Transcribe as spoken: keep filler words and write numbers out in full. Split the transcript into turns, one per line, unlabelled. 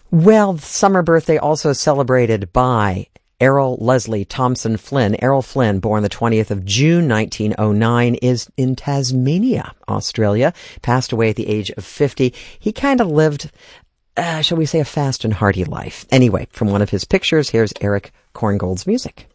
Well, summer birthday also celebrated by Errol Leslie Thompson Flynn. Errol Flynn, born the twentieth of June, nineteen oh nine, is in Tasmania, Australia. Passed away at the age of fifty. He kind of lived, uh, shall we say, a fast and hearty life. Anyway, from one of his pictures, here's Eric Korngold's music.